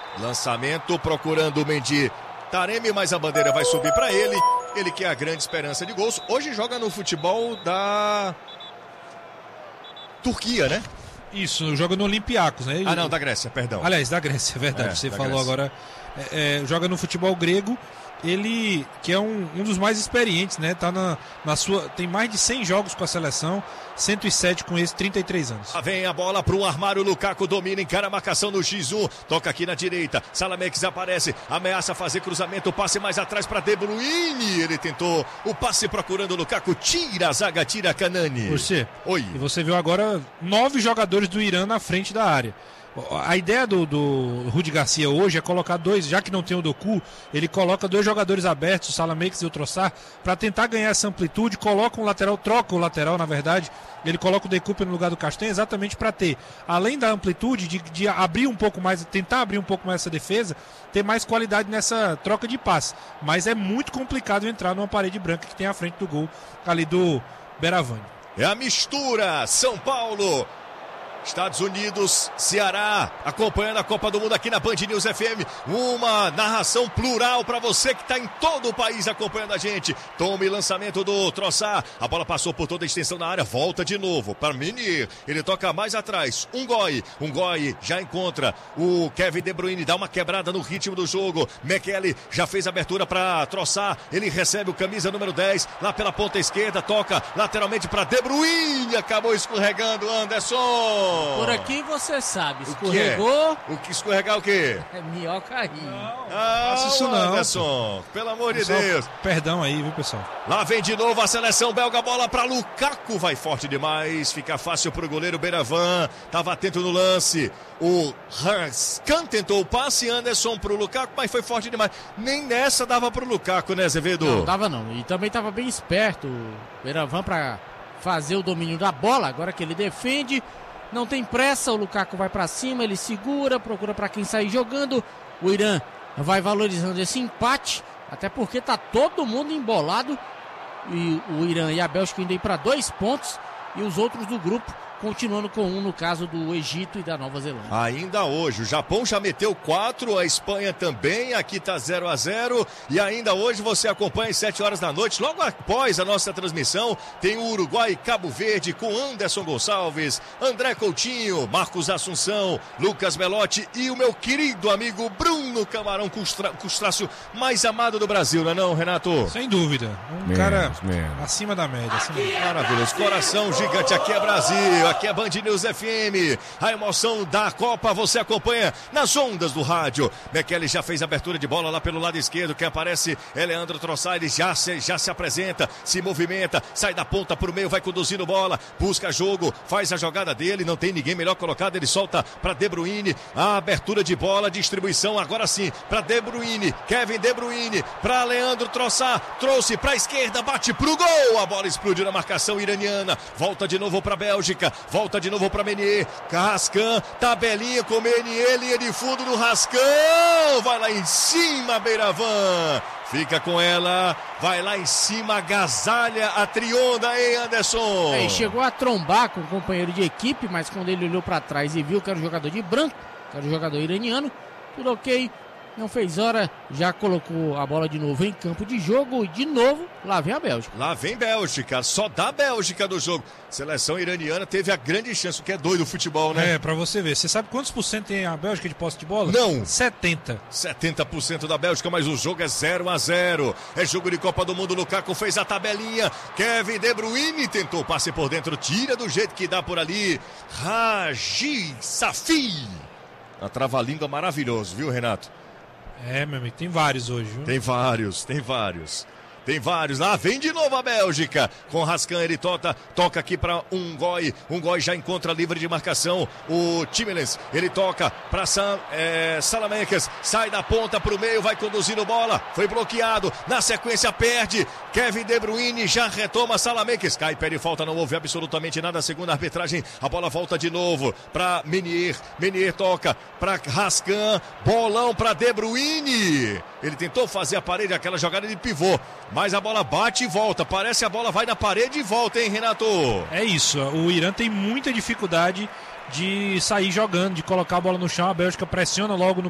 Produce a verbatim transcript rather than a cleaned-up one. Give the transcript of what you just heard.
Lançamento procurando o Mendy. Taremi, mas a bandeira vai subir para ele. Ele que é a grande esperança de gols. Hoje joga no futebol da Turquia, né? Isso, joga no Olympiacos, né? Ah, não, da Grécia, perdão. Aliás, da Grécia, é verdade. É, Você falou Grécia. agora. É, é, joga no futebol grego. Ele, que é um, um dos mais experientes, né? Tá na, na sua, tem mais de cem jogos com a seleção, cento e sete com esse, trinta e três anos. Lá vem a bola pro armário, Lukaku domina, encara a marcação no xis um, toca aqui na direita, Salamex aparece, ameaça fazer cruzamento, passe mais atrás para De Bruyne, ele tentou o passe procurando o Lukaku, tira a zaga, tira a Kanani. Você, Oi. E você viu agora nove jogadores do Irã na frente da área. A ideia do, do Rudi Garcia hoje é colocar dois, já que não tem o Doku, ele coloca dois jogadores abertos, o Salamex e o Trossard, para tentar ganhar essa amplitude, coloca um lateral, troca o lateral na verdade, ele coloca o Decupa no lugar do Castanha exatamente para ter, além da amplitude, de, de abrir um pouco mais, tentar abrir um pouco mais essa defesa, ter mais qualidade nessa troca de passe, mas é muito complicado entrar numa parede branca que tem à frente do gol ali do Beravani. É a mistura, São Paulo, Estados Unidos, Ceará, acompanhando a Copa do Mundo aqui na Band News F M. Uma narração plural para você que está em todo o país acompanhando a gente. Tome lançamento do Trossard. A bola passou por toda a extensão da área. Volta de novo para Menir. Ele toca mais atrás. Um goi. Um goi já encontra o Kevin De Bruyne. Dá uma quebrada no ritmo do jogo. McKelly já fez abertura para Trossard. Ele recebe o camisa número dez. Lá pela ponta esquerda. Toca lateralmente para De Bruyne. Acabou escorregando Anderson. Por aqui você sabe, escorregou. O que, é? o que escorregar o quê? É minhoca aí. Não, não isso não, Anderson, pelo amor de pessoal, Deus. Perdão aí, viu, pessoal? Lá vem de novo a seleção belga, bola para Lukaku, vai forte demais, fica fácil pro goleiro Beravan, tava atento no lance. O Hanskan tentou o passe, Anderson pro Lukaku, mas foi forte demais. Nem nessa dava pro Lukaku, né, Azevedo? Não, dava não. E também tava bem esperto o Beravan para fazer o domínio da bola, agora que ele defende. Não tem pressa, o Lukaku vai para cima, ele segura, procura para quem sair jogando. O Irã vai valorizando esse empate, até porque tá todo mundo embolado. E o Irã e a Bélgica indo aí para dois pontos e os outros do grupo continuando com um no caso do Egito e da Nova Zelândia. Ainda hoje, o Japão já meteu quatro, a Espanha também, aqui tá zero a zero e ainda hoje você acompanha às sete horas da noite, logo após a nossa transmissão, tem o Uruguai e Cabo Verde com Anderson Gonçalves, André Coutinho, Marcos Assunção, Lucas Melotti e o meu querido amigo Bruno Camarão Custrácio, mais amado do Brasil, não é não, Renato? Sem dúvida, um menos, cara menos. acima da média. Acima da... Maravilhoso, coração gigante, aqui é Brasil. Aqui é Band News F M, a emoção da Copa você acompanha nas ondas do rádio. McKelly já fez abertura de bola lá pelo lado esquerdo, quem aparece é Leandro Trossard, ele já se, já se apresenta, se movimenta, sai da ponta pro meio, vai conduzindo bola, busca jogo, faz a jogada dele, não tem ninguém melhor colocado, ele solta para De Bruyne, a abertura de bola, distribuição agora sim, para De Bruyne, Kevin De Bruyne, para Leandro Trossard, trouxe para a esquerda, bate pro gol, a bola explodiu na marcação iraniana, volta de novo para a Bélgica, volta de novo para Meunier, Rascan, tabelinha com Meunier, linha de fundo do Rascan, vai lá em cima, Beravan, fica com ela, vai lá em cima, agasalha a trionda, hein, Anderson? É, chegou a trombar com o companheiro de equipe, mas quando ele olhou para trás e viu que era o jogador de branco, que era o jogador iraniano, tudo ok. Não fez hora, já colocou a bola de novo em campo de jogo e de novo, lá vem a Bélgica. Lá vem Bélgica, só dá Bélgica do jogo. Seleção iraniana teve a grande chance, o que é doido o futebol, né? É, pra você ver. Você sabe quantos por cento tem a Bélgica de posse de bola? Não. setenta. setenta por cento da Bélgica, mas o jogo é zero a zero. É jogo de Copa do Mundo, Lukaku fez a tabelinha. Kevin De Bruyne tentou passe por dentro, tira do jeito que dá por ali. Raji Safi. A trava-língua maravilhoso, viu, Renato? É, meu amigo, tem vários hoje, viu? Tem vários, tem vários. Tem vários. Lá vem de novo a Bélgica. Com Rascan, ele toca, toca aqui para um goi. Um goi já encontra livre de marcação. O Timelens, ele toca para é, Salamanca. Sai da ponta para o meio, vai conduzindo bola. Foi bloqueado. Na sequência, perde. Kevin De Bruyne já retoma Salamanca. Cai, pede falta, não houve absolutamente nada. Segundo a arbitragem, a bola volta de novo para Meunier. Meunier toca para Rascan. Bolão para De Bruyne. Ele tentou fazer a parede, aquela jogada de pivô. Mas a bola bate e volta. Parece a bola vai na parede e volta, hein, Renato? É isso. O Irã tem muita dificuldade de sair jogando, de colocar a bola no chão. A Bélgica pressiona logo no